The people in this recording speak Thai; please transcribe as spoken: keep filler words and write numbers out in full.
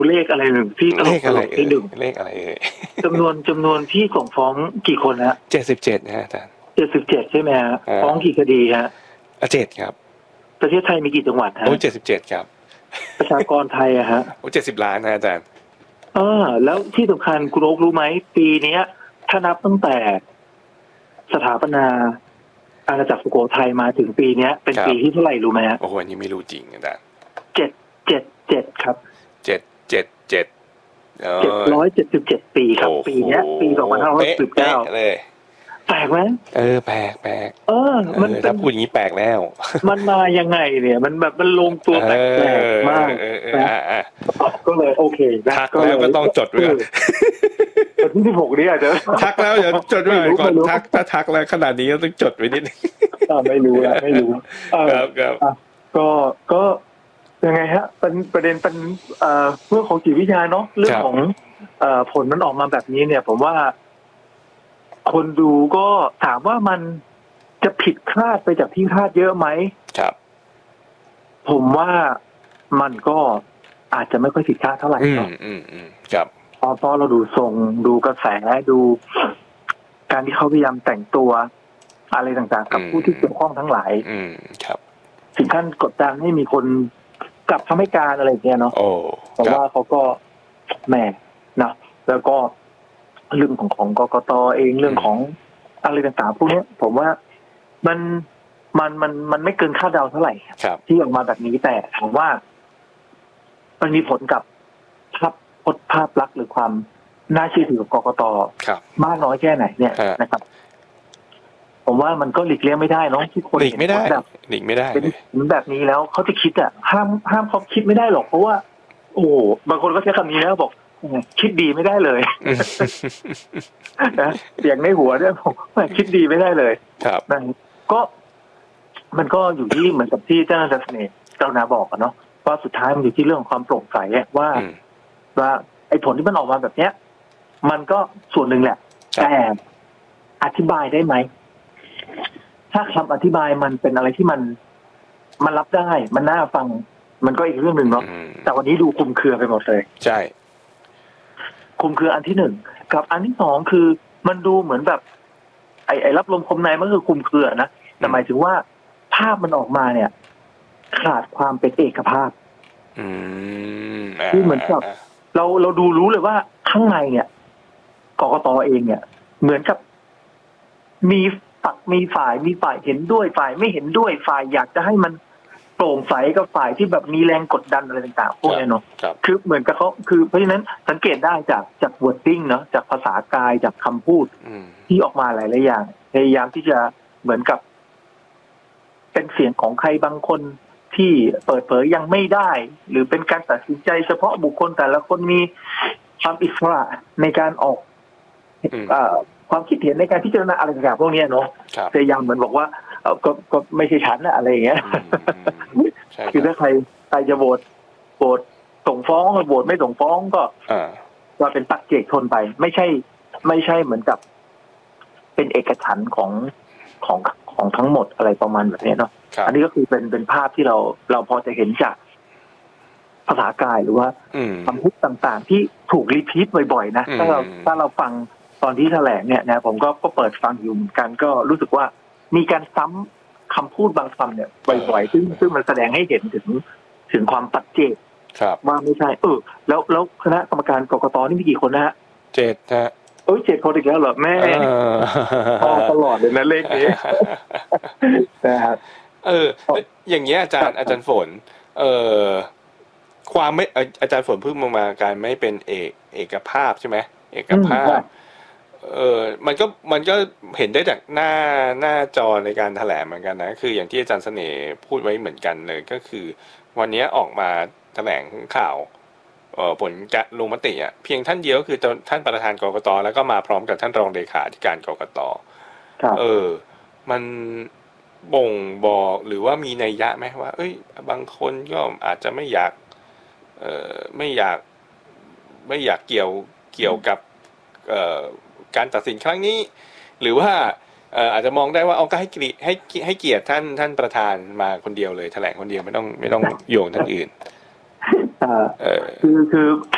เลขอะไรหนึ่งที่ตลเลกขอะไรๆเอ่ที่ยหนึ่งเลขอะไรเอ่ยจำนวนจำนวนที่ส่งฟ้องกี่คนฮะเจ็ดสิบเจ็ด นะฮะอาจารย์เจ็ดสิบเจ็ด ใช่ไหมฮะอ่าฟ้องกี่คดีฮะอ่ะเจ็ดครับประเทศไทยมีกี่จังหวัดฮะโอ้เจ็ดสิบเจ็ดครับประชากรไทยอะฮะโอ้เจ็ดสิบล้านนะอาจารย์เออแล้วที่สำคัญคุณโอ๊ครู้ไหมปีเนี้ย ถ้านับตั้งแต่สถาปนาอาณาจักรสุโขทัยมาถึงปีเนี้ย เป็นครับปีที่เท่าไหร่รู้ไหมฮะโอ้โหอันนี้ไม่รู้จริงอาจารย์เจ็ดเจ็ดเจ็ดครับเจ็ดเจ็ดเจ็ดเอเจ็ดอร้อยเจ็ดสิบเจ็ดปีครับโอ้โหปีเนี้ย ปีสองพันห้าร้อยสิบเก้าป๊ะๆเลยแปลกไหมเออแปลกแปลกเออ มันเออเป็ถ้าน พูดอย่างนี้แปลกแล้วมันมายังไงเนี่ย มันแบบมันลงตัวแปลกๆมากเออเออนะอ่ะอ่ะก็เลยโอเคนะทักแล้วก็ต้องจดไว้ก่อนวันที่สิบหกนี้อาจจะทักแล้วเดี๋ยวจดไว้ก่อนไม่รู้ทักถ้าทักแล้วขนาดนี้ก็ต้องจดไว้นิดนึงอ่าไม่รู้ละไม่รู้เออครับครับอ่ะก็ก็ยังไงฮะเป็นประเด็นเป็นเอ่อเรื่องของจิตวิทยาเนาะเรื่องของเอ่อผลมันออกมาแบบนี้เนี่ย ผมว่า คนดูก็ถามว่ามันจะผิดคาดไปจากที่คาดเยอะไหมครับผมว่ามันก็อาจจะไม่ค่อยผิดคาดเท่าไหร่อืมเนาะอืมอืมครับเพราะเพราะเราดูทรงดูกระแสดู การที่เขาพยายามแต่งตัวอะไรต่างๆ กับอืมผู้ที่เกี่ยวข้องทั้งหลายอืมครับถึงขั้นกดดันให้มีคนกลับคำให้การอะไรอย่างเงี้ยเนาะโอ้แต่ครับว่าเขาก็แหมนะแล้วก็เรื่องของของกกตเองเรื่องของอะไรต่างๆพวกเนี้ย ผมว่ามันมันมันมันไม่เกินคาดเดาเท่าไหร่ครับที่ออกมาแบบนี้แต่ผมว่า มันมีผลกับภาพพจน์ภาพลักษณ์หรือความน่าเชื่อถือของกกตครับมากน้อยแค่ไหนเนี่ยฮะนะครับ ผมว่ามันก็หลีกเลี่ยงไม่ได้เนาะที่คนหลีกไม่ได้เห็นแบบหลีกไม่ได้เป็นเลยแบบนี้แล้วเขาจะคิดอ่ะห้ามห้ามเขาคิดไม่ได้หรอกเพราะว่า โอ้โหบางคนก็ใช้คำนี้แล้วบอกคิดดีไม่ได้เลย นะเสียงในหัวเนี่ยผมคิดดีไม่ได้เลยครับนั่นก็มันก็อยู่ที่เหมือนกับที่เจ้าหน้าที่เสน่ห์กรุณาบอกอะเนาะว่าสุดท้ายมันอยู่ที่เรื่องของความโปร่งใสอะว่าอืมว่าไอ้ผลที่มันออกมาแบบเนี้ย มันก็ส่วนหนึ่งแหละครับแต่อธิบายได้ไหม ถ้าคำอธิบายมันเป็นอะไรที่มันมันรับได้ มันน่าฟัง มันก็อีกเรื่องหนึ่งเนาะอืมแต่วันนี้ดูคลุมเครือไปหมดเลยใช่คลุมเครืออันที่หนึ่งกับอันที่สองคือมันดูเหมือนแบบ ไอ้ไอ้รับลมคมในมันคือคลุมเครือนะแต่หมายถึงว่าภาพมันออกมาเนี่ย ขาดความเป็นเอกภาพอืมที่เหมือนกับ เราเราดูรู้เลยว่าข้างในเนี่ยกกตเองเนี่ย เหมือนกับมีฝักมีฝ่ายมีฝ่ายเห็นด้วยฝ่ายไม่เห็นด้วยฝ่ายอยากจะให้มันโปร่งใสกับฝ่ายที่แบบมีแรงกดดันอะไรต่างๆพวกนี้เนาะครับคือเหมือนกับเขาคือเพราะฉะนั้นสังเกตได้จากจาก wording เนาะจากภาษากายจากคำพูดอืมที่ออกมาหลายๆอย่างพยายามที่จะเหมือนกับ เป็นเสียงของใครบางคนที่เปิดเผยยังไม่ได้ หรือเป็นการตัดสินใจเฉพาะบุคคลแต่ละคนมีความอิสระในการออกอืมเอ่อความคิดเห็นในการพิจารณาอะไรต่างๆพวกนี้เนาะครับพยายามเหมือนบอกว่าเอ่อก็ก็ไม่ใช่ฉันนะอะไรอย่างเงี้ยอืมอืมใช่คือครัถ้าบใครใครจะโหวตโหวตส่งฟ้องโหวตไม่ส่งฟ้องก็อ่าก็เป็นปักเจกชนไป ไม่ใช่ ไม่ใช่เหมือนกับ เป็นเอกฉันท์ของของของทั้งหมดอะไรประมาณแบบนี้เนาะครับอันนี้ก็คือเป็นเป็นภาพที่เราเราพอจะเห็นจากภาษากายหรือว่าอืมคำพูดต่างๆ ที่ถูกรีพีทบ่อยๆนะอืมถ้าเราถ้าเราฟังตอนที่แถลงเนี่ยนะผมก็ก็เปิดฟังอยู่เหมือนกันก็รู้สึกว่ามีการซ้ำคำพูดบางคำเนี่ยบ่อยๆซึ่งซึ่งมันแสดงให้เห็นถึงถึงความปัจเจกครับว่าไม่ใช่ เออ แล้วแล้วคณะกรรมการกกตนี่มีกี่คนนะฮะเจ็ดฮะเอ้ยเจ็ดคนอีกแล้วเหรอแม่เออพอตลอดเลยนะเลขนี้ นะครับเออ อย่างเงี้ยอาจารย์อาจารย์ฝน เออความไม่อาอาจารย์ฝนเพิ่งมามาการไม่เป็นเอกเอกภาพใช่ไหมเอกภาอืมใช่พ เออมันก็มันก็เห็นได้จากหน้าหน้าจอในการแถลงเหมือนกันนะคืออย่างที่อาจารย์เสน่ห์พูดไว้เหมือนกันเลยก็คือ วันนี้ออกมาแถลงข่าวเอ่อผลการลงมติอ่ะเพียงท่านเดียวคือท่านประธานกกตแล้วก็มาพร้อมกับท่านรองเลขาธิการกกตครับเออ มันบ่งบอกหรือว่ามีนัยยะไหมว่า เอ้ย บางคนก็อาจจะไม่อยาก เอ่อ ไม่อยาก ไม่อยากเกี่ยว เกี่ยวกับ เอ่อ การตัดสินครั้งนี้ หรือว่า เอ่อ อาจจะมองได้ว่าเอาก็ให้เกียรติให้ให้เกียรติท่านท่านประธานมาคนเดียวเลยแถลงคนเดียวไม่ต้องไม่ต้องโยงท่านอื่นอ่าเออคือคือ